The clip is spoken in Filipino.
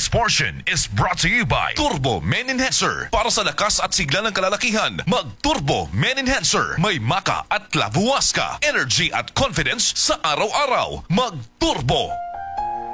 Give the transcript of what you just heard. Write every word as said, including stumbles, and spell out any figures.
This portion is brought to you by Turbo Men Enhancer. Para sa lakas at sigla ng kalalakihan, mag-Turbo Men Enhancer. May maka at labuwas ka. Energy at confidence sa araw-araw. Mag-Turbo!